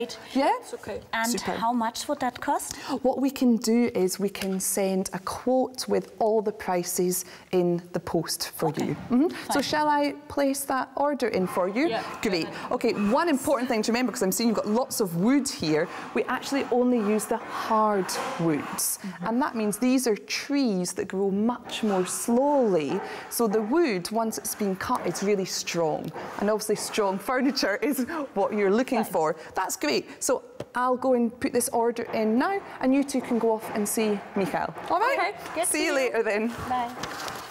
Yeah? It's okay. And Super. how much would that cost? What we can do is we can send a quote with all the prices in the post for you. So shall I place that order in for you? Yeah. Great. Okay, one important thing to remember, because I'm seeing you've got lots of wood here, we actually only use the hard woods. And that means these are trees that grow much more slowly. So the wood, once it's been cut, it's really strong. And obviously strong furniture is what you're looking for. That's great. So I'll go and put this order in now, and you two can go off and see Michael. All right? Okay. See you later then. Bye.